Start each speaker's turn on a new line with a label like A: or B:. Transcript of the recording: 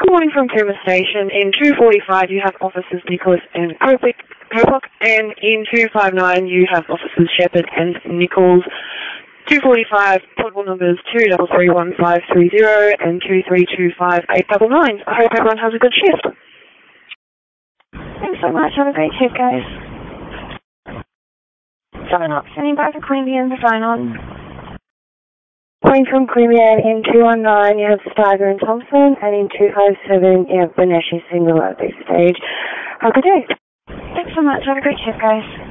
A: Calling from Cooma Station. In 245 you have officers Nicholas and Copock, and in 259 you have officers Shepherd and Nichols. 245 portable numbers 2331530 and 2325899. I hope everyone has a good shift.
B: Thanks so much. Have a great shift, guys. Sign up. Sending back to Queanbeyan for sign on. Calling from Queanbeyan in 219 you have Steiger and Thompson, and in 257 you have Beneshi single at this stage. Have a good day. Thanks so much. Have a great shift, guys.